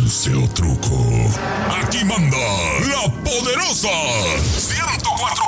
dulce o truco. Aquí manda la poderosa 104.9.